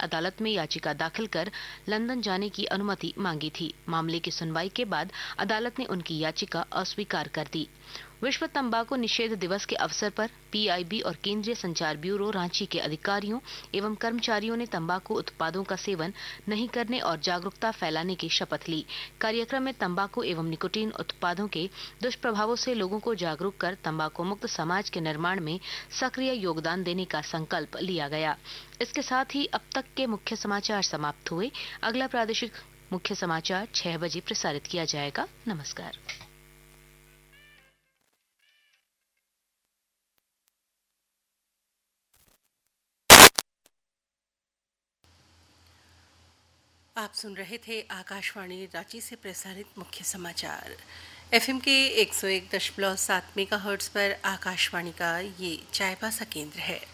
अदालत में याचिका दाखिल कर लंदन जाने की अनुमति मांगी थी। मामले की सुनवाई के बाद अदालत ने उनकी याचिका अस्वीकार कर दी। विश्व तंबाकू निषेध दिवस के अवसर पर पीआईबी और केंद्रीय संचार ब्यूरो रांची के अधिकारियों एवं कर्मचारियों ने तंबाकू उत्पादों का सेवन नहीं करने और जागरूकता फैलाने की शपथ ली। कार्यक्रम में तंबाकू एवं निकोटीन उत्पादों के दुष्प्रभावों से लोगों को जागरूक कर तंबाकू मुक्त समाज के निर्माण में सक्रिय योगदान देने का संकल्प लिया गया। इसके साथ ही अब तक के मुख्य समाचार समाप्त हुए। अगला प्रादेशिक मुख्य समाचार 6 बजे प्रसारित किया जाएगा। नमस्कार। आप सुन रहे थे आकाशवाणी रांची से प्रसारित मुख्य समाचार। एफएम के 101.7 मेगाहर्ट्ज पर आकाशवाणी का ये चायबासा केंद्र है।